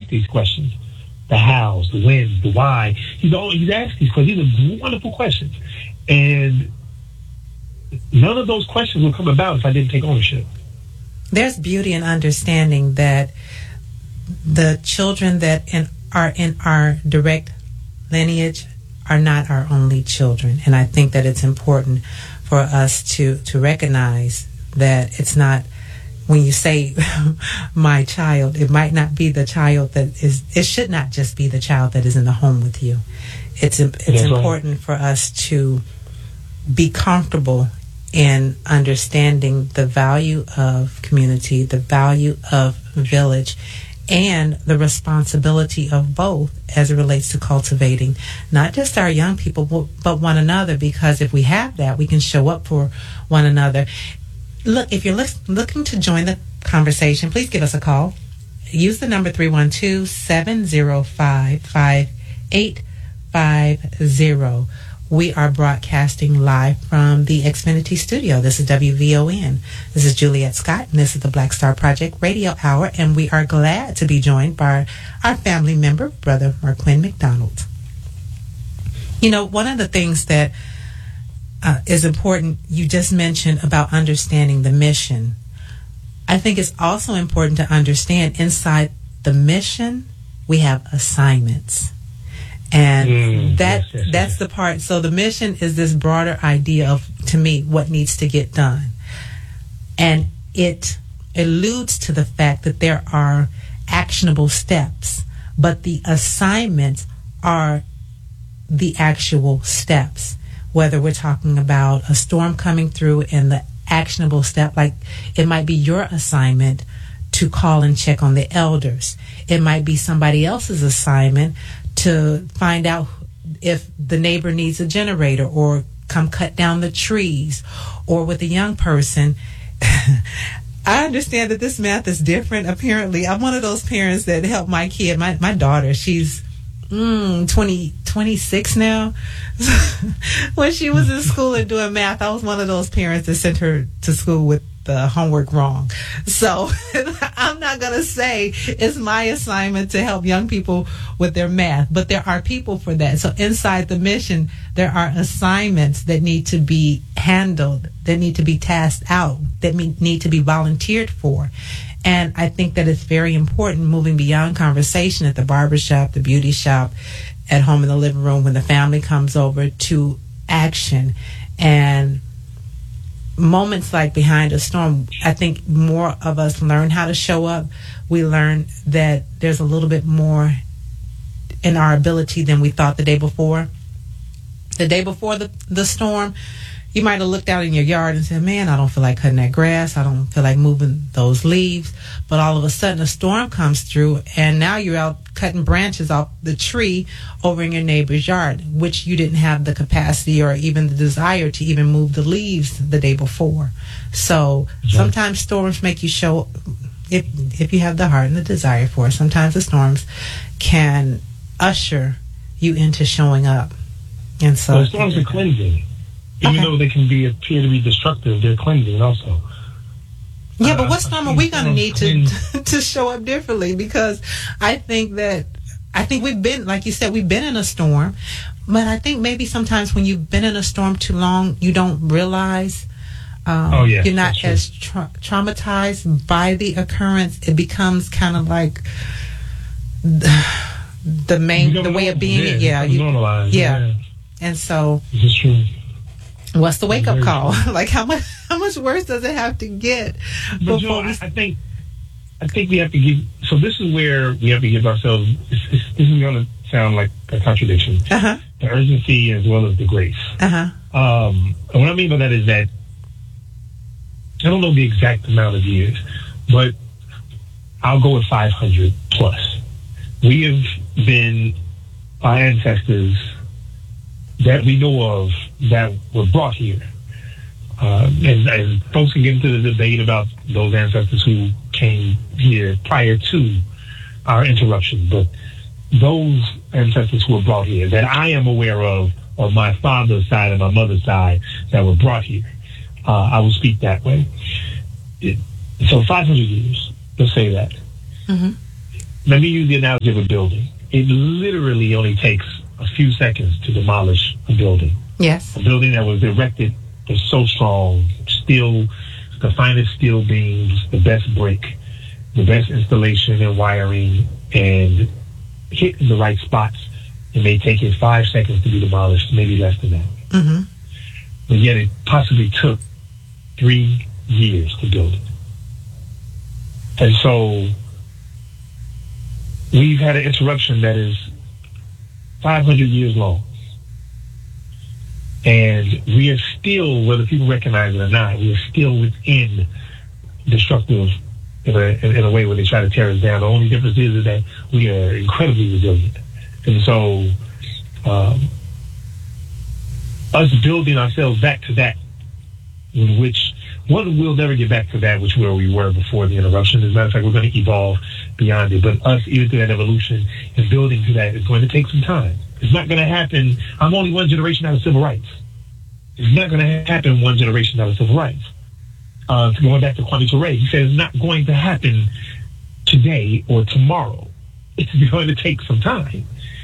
these questions. The hows, the whens, the why. He's asked these questions. These are wonderful questions. And none of those questions would come about if I didn't take ownership. There's beauty in understanding that the children that are in our direct lineage are not our only children. And I think that it's important for us to recognize that it's not, when you say my child, it might not be the child that is, it should not just be the child that is in the home with you. It's important for us to be comfortable in understanding the value of community, the value of village, and the responsibility of both as it relates to cultivating not just our young people, but one another, because if we have that, we can show up for one another. Look, if you're looking to join the conversation, please give us a call. Use the number 312-705-5850. We are broadcasting live from the Xfinity studio. This is WVON. This is Juliet Scott, and this is the Black Star Project Radio Hour, and we are glad to be joined by our family member, Brother Marquin McDonald. You know, one of the things that is important, you just mentioned about understanding the mission. I think it's also important to understand inside the mission, we have assignments. And that's the part. So the mission is this broader idea of, to me, what needs to get done. And it alludes to the fact that there are actionable steps, but the assignments are the actual steps. Whether we're talking about a storm coming through and the actionable step, like it might be your assignment to call and check on the elders. It might be somebody else's assignment to find out if the neighbor needs a generator or come cut down the trees. Or with a young person, I understand that this math is different. Apparently, I'm one of those parents that help my kid. My daughter, she's 26 now. When she was in school and doing math, I was one of those parents that sent her to school with the homework wrong. So I'm not going to say it's my assignment to help young people with their math, but there are people for that. So inside the mission, there are assignments that need to be handled, that need to be tasked out, that need to be volunteered for. And I think that it's very important, moving beyond conversation at the barbershop, the beauty shop, at home in the living room, when the family comes over, to action. And moments like Behind a Storm, I think more of us learn how to show up. We learn that there's a little bit more in our ability than we thought the day before. The day before the storm, you might have looked out in your yard and said, man, I don't feel like cutting that grass. I don't feel like moving those leaves. But all of a sudden a storm comes through, and now you're out cutting branches off the tree over in your neighbor's yard, which you didn't have the capacity or even the desire to even move the leaves the day before. So sometimes storms make you show, if you have the heart and the desire for it, sometimes the storms can usher you into showing up. And so well, storms are cleansing. Even though they can appear to be destructive, they're cleansing also. Yeah, but what storm are we going to need to show up differently? Because I think we've been, like you said, we've been in a storm. But I think maybe sometimes when you've been in a storm too long, you don't realize you're not as traumatized by the occurrence. It becomes kind of like the way of being. Yeah. And so this is true. What's the wake up call? Like how much worse does it have to get? But I think we have to give. So this is where we have to give ourselves. This is going to sound like a contradiction. The urgency as well as the grace. And what I mean by that is that I don't know the exact amount of years, but I'll go with 500 plus. We have been, our ancestors that we know of that were brought here. And folks can get into the debate about those ancestors who came here prior to our interruption, but those ancestors who were brought here that I am aware of on my father's side and my mother's side that were brought here, I will speak that way. So 500 years, let's say that. let me use the analogy of a building. It literally only takes a few seconds to demolish a building. Yes. A building that was erected was so strong, steel, the finest steel beams, the best brick, the best installation and wiring, and hit in the right spots. It may take it 5 seconds to be demolished, maybe less than that. Mm-hmm. But yet it possibly took 3 years to build it. And so we've had an interruption that is 500 years long. And we are still, whether people recognize it or not, we are still within destructive in a way where they try to tear us down. The only difference is that we are incredibly resilient. And so us building ourselves back to that, in which we'll never get back to that, which where we were before the interruption. As a matter of fact, we're going to evolve beyond it. But us, even through that evolution and building to that, is going to take some time. It's not going to happen. I'm only one generation out of civil rights. It's not going to happen one generation out of civil rights. Going back to Kwame Ture, he said it's not going to happen today or tomorrow. It's going to take some time.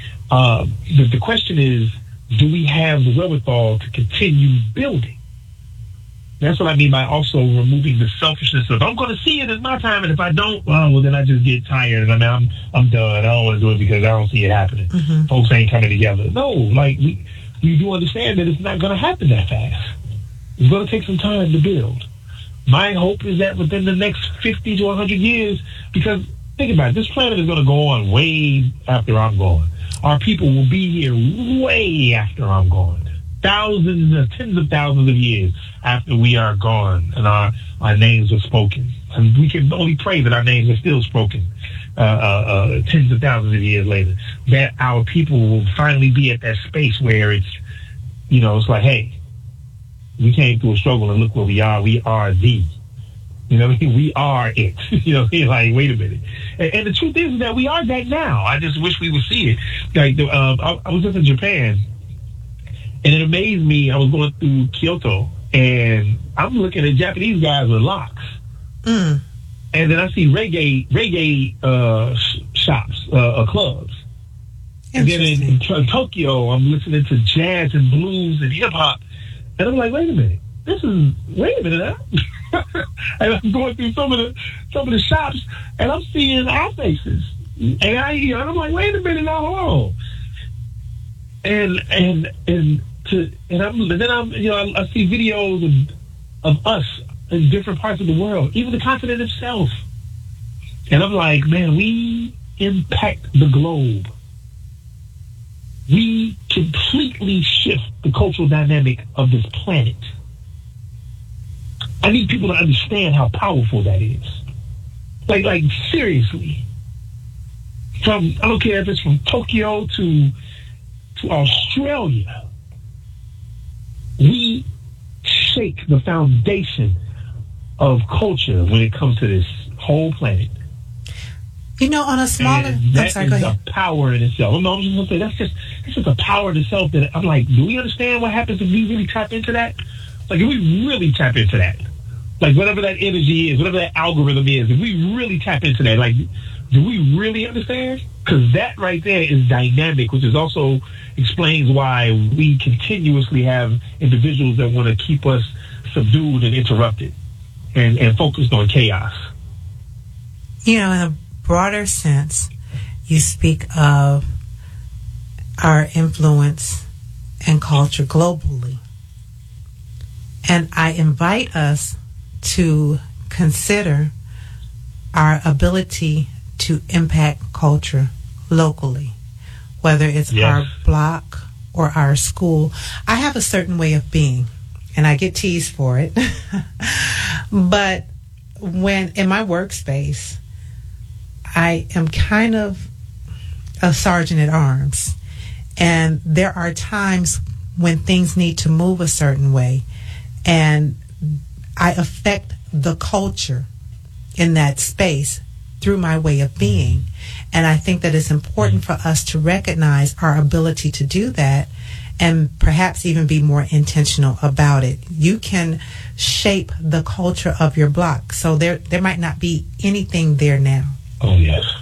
The question is, do we have the wherewithal to continue building? That's what I mean by also removing the selfishness of, I'm going to see it as my time, and if I don't, well, then I just get tired, and I'm done. I don't want to do it because I don't see it happening. Mm-hmm. Folks ain't coming together. No, like, we do understand that it's not going to happen that fast. It's going to take some time to build. My hope is that within the next 50 to 100 years, because think about it, this planet is going to go on way after I'm gone. Our people will be here way after I'm gone. Thousands, tens of thousands of years after we are gone and our names are spoken. And we can only pray that our names are still spoken tens of thousands of years later. That our people will finally be at that space where it's, it's like, hey, we came through a struggle and look where we are. We are the. You know what I mean? We are it. Like, wait a minute. And the truth is that we are that now. I just wish we would see it. Like, I was just in Japan, and it amazed me. I was going through Kyoto, and I'm looking at Japanese guys with locks. Mm. And then I see reggae shops, clubs. And then in Tokyo, I'm listening to jazz and blues and hip-hop. And I'm like, wait a minute now. And I'm going through some of the shops, and I'm seeing our faces, and I'm like, wait a minute now, hold on. And I see videos of us in different parts of the world, even the continent itself, and I'm like, man, we impact the globe. We completely shift the cultural dynamic of this planet. I need people to understand how powerful that is. Like seriously. I don't care if it's from Tokyo to Australia. We shake the foundation of culture when it comes to this whole planet. On a smaller... That is a power in itself. I'm just going to say, that's just a power in itself that I'm like, do we understand what happens if we really tap into that? Like, if we really tap into that, like whatever that energy is, whatever that algorithm is, if we really tap into that, like, do we really understand? Because that right there is dynamic, which is also explains why we continuously have individuals that want to keep us subdued and interrupted and focused on chaos. In a broader sense, you speak of our influence and culture globally. And I invite us to consider our ability to impact culture locally, whether it's our block or our school. I have a certain way of being, and I get teased for it. But when in my workspace, I am kind of a sergeant at arms, and there are times when things need to move a certain way, and I affect the culture in that space through my way of being. And I think that it's important for us to recognize our ability to do that and perhaps even be more intentional about it. You can shape the culture of your block. So there might not be anything there now. Oh, yes.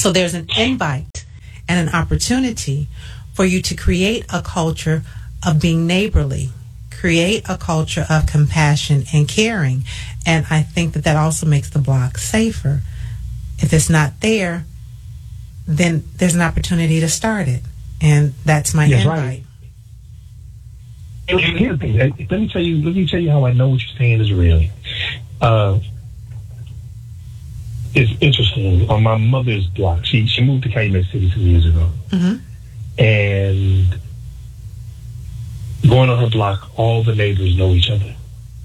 So there's an invite and an opportunity for you to create a culture of being neighborly, create a culture of compassion and caring. And I think that also makes the block safer. If it's not there, then there's an opportunity to start it. And that's my invite. Right. And here's the thing. Let me tell you how I know what you're saying is real. It's interesting. On my mother's block, she moved to Calumet City some years ago. Mm-hmm. And going on her block, all the neighbors know each other.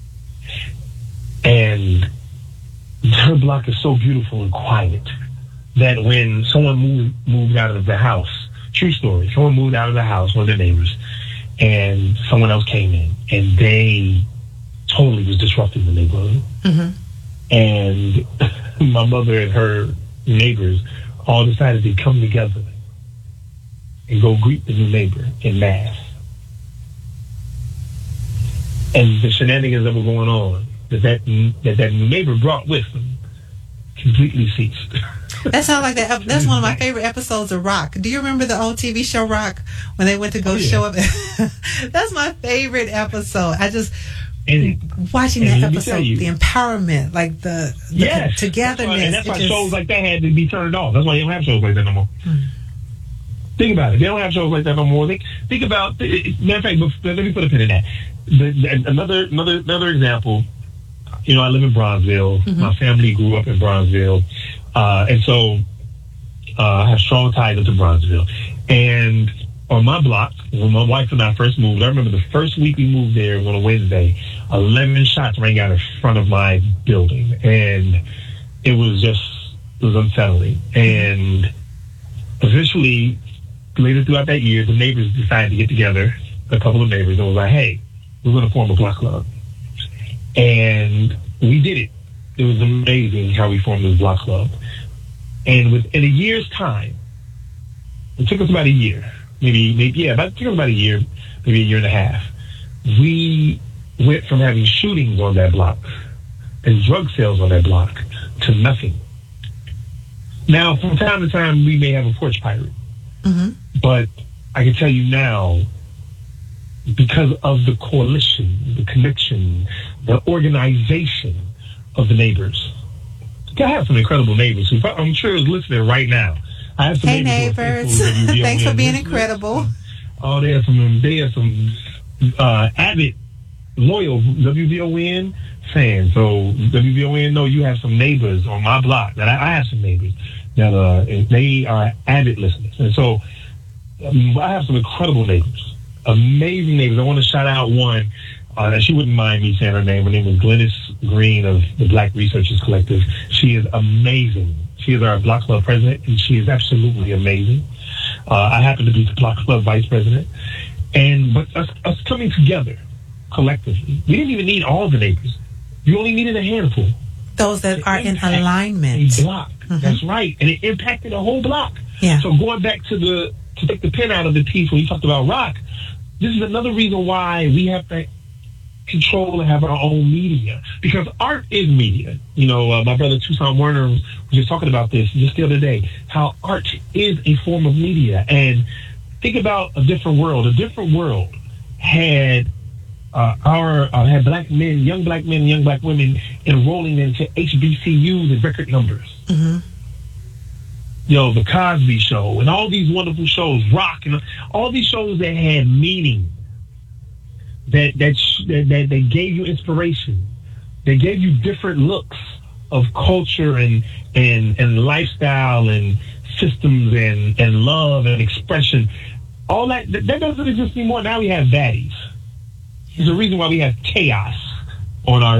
And her block is so beautiful and quiet that when someone moved out of the house, true story, someone moved out of the house, one of their neighbors, and someone else came in, and they totally was disrupting the neighborhood. Mm-hmm. And my mother and her neighbors all decided to come together and go greet the new neighbor in mass. And the shenanigans that were going on, that new neighbor brought with them, completely ceased. That sounds like that. That's one of my favorite episodes of Rock. Do you remember the old TV show Rock when they went to go show up? That's my favorite episode. Watching that episode, the empowerment, like the togetherness. That's why shows like that had to be turned off. That's why you don't have shows like that no more. Think about it. They don't have shows like that no more. Think about. Matter of fact, let me put a pin in that. Another example. You know, I live in Bronzeville. Mm-hmm. My family grew up in Bronzeville. And so I have strong ties into Bronzeville. And on my block, when my wife and I first moved, I remember the first week we moved there on a Wednesday, 11 shots rang out in front of my building. And it was unsettling. And eventually, later throughout that year, the neighbors decided to get together, a couple of neighbors, and was like, hey, we're going to form a block club. And we did it. It was amazing how we formed this block club. And within a year's time, it took us about a year, it took us about a year, maybe a year and a half. We went from having shootings on that block and drug sales on that block to nothing. Now, from time to time, we may have a porch pirate. Mm-hmm. But I can tell you now, because of the coalition, the connection, the organization of the neighbors. I have some incredible neighbors who I'm sure is listening right now. I have some neighbors. Thanks for being incredible. Oh, they have some avid, loyal WVON fans. So WVON know you have some neighbors on my block. That I have some neighbors that they are avid listeners. And so I have some incredible neighbors. Amazing neighbors. I want to shout out one. She wouldn't mind me saying her name. Her name is Glennis Green of the Black Researchers Collective. She is amazing. She is our Block Club president, and she is absolutely amazing. I happen to be the Block Club vice president. But us coming together collectively, we didn't even need all the neighbors. You only needed a handful. Those that are in alignment. A block. Mm-hmm. That's right. And it impacted a whole block. Yeah. So going back to take the pen out of the piece when you talked about Rock, this is another reason why we have to control and have our own media, because art is media. You know, my brother Tucson Werner was just talking about this just the other day, how art is a form of media. And think about a different world. A different world had had black men, young black men, and young black women enrolling into HBCUs in record numbers. Mm-hmm. You know, the Cosby Show and all these wonderful shows, Rock, and all these shows that had meaning. That they gave you inspiration. They gave you different looks of culture and lifestyle and systems and love and expression. All that doesn't exist anymore. Now we have baddies. There's a reason why we have chaos on our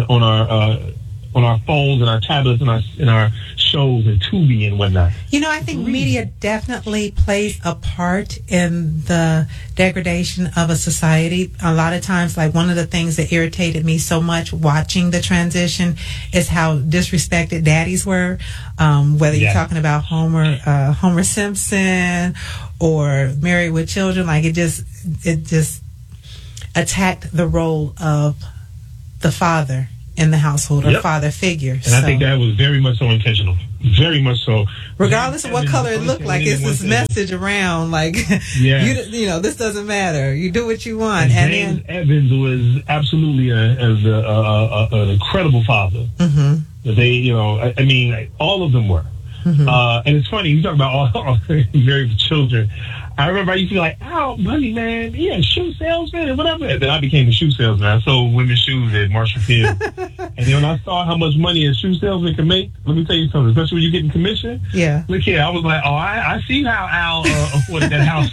phones and our tablets and our shows and Tubi and whatnot. You know, I think media definitely plays a part in the degradation of a society. A lot of times, like, one of the things that irritated me so much watching the transition is how disrespected daddies were. Whether you're talking about Homer Simpson or Married with Children, like it just attacked the role of the father in the household or father figure. And I think that was very much so intentional. Very much so. Regardless of what color it looked like, it's this message around, like, you know, this doesn't matter. You do what you want. And James Evans was absolutely an incredible father. Mm-hmm. They, you know, I mean, all of them were. Mm-hmm. And it's funny, you talk about all very children. I remember I used to be like, "Oh, money, man, yeah, shoe salesman and whatever." And then I became a shoe salesman. I sold women's shoes at Marshall Field. And then when I saw how much money a shoe salesman can make, let me tell you something, especially when you're getting commission. Yeah. Look here, I was like, oh, I see how Al afforded that house.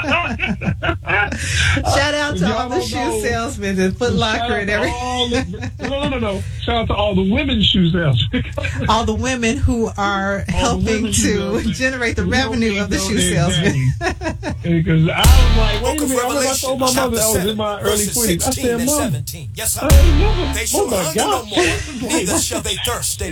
Shout out to all the shoe salesmen and Foot Locker and everything. No. Shout out to all the women's shoe salesmen. All the women who are helping to generate the revenue of the shoe salesmen. Because I was like, wait a minute, I told my mother I was in my early 20s. I said, Mom, yes, they shall hunger no more, neither shall they thirst.